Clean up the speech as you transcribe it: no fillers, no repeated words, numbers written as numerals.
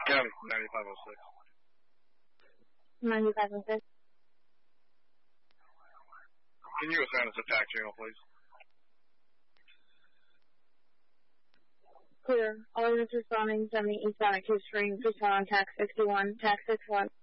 County, 9506. 9506. Can you assign us a TAC channel, please? Clear. All units responding 70 eastbound at Cave Spring. Please follow on TAC 61, TAC 61.